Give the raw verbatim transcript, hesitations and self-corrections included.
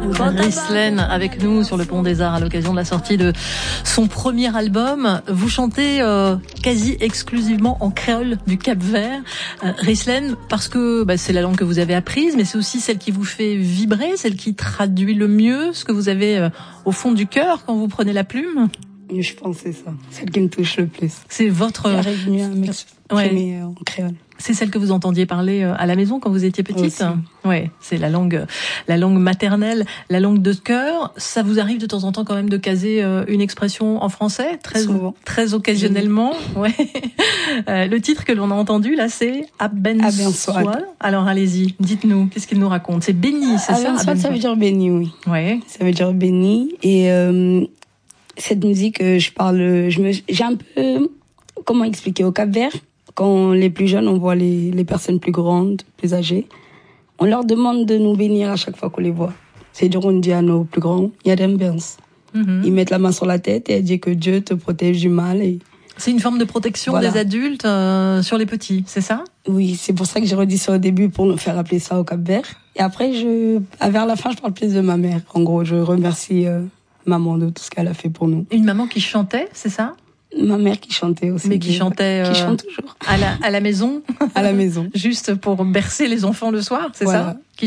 Rislène avec nous sur le Pont des Arts à l'occasion de la sortie de son premier album. Vous chantez euh, quasi exclusivement en créole du Cap-Vert. Euh, Rislène, parce que bah, c'est la langue que vous avez apprise, mais c'est aussi celle qui vous fait vibrer, celle qui traduit le mieux ce que vous avez euh, au fond du cœur quand vous prenez la plume. Je pense que c'est ça, celle qui me touche le plus. C'est votre... J'arrive mieux à m'exprimer ouais. en créole. C'est celle que vous entendiez parler à la maison quand vous étiez petite. Ouais, c'est la langue, la langue maternelle, la langue de cœur. Ça vous arrive de temps en temps quand même de caser une expression en français, très Souvent. très occasionnellement. Ouais. Euh, le titre que l'on a entendu là, c'est Abensoal. Alors allez-y, dites-nous, qu'est-ce qu'il nous raconte? C'est béni, c'est ça? Abensoal, ça veut dire béni, oui. Ouais. Ça veut dire béni. Et euh, cette musique, je parle, je me, j'ai un peu, comment expliquer, au Cap-Vert. Quand les plus jeunes, on voit les, les personnes plus grandes, plus âgées, on leur demande de nous bénir à chaque fois qu'on les voit. C'est-à-dire, on dit à nos plus grands, Yadem Bens. Mm-hmm. Ils mettent la main sur la tête et ils disent que Dieu te protège du mal. Et... C'est une forme de protection voilà. des adultes euh, sur les petits, c'est ça? Oui, c'est pour ça que j'ai redit ça au début, pour nous faire appeler ça au Cap-Vert. Et après, je, vers la fin, je parle plus de ma mère. En gros, je remercie euh, maman de tout ce qu'elle a fait pour nous. Une maman qui chantait, c'est ça? Ma mère qui chantait aussi. Mais qui chantait... Euh, qui chante toujours. À la, à la maison. À la maison. Juste pour bercer les enfants le soir, c'est voilà. ça?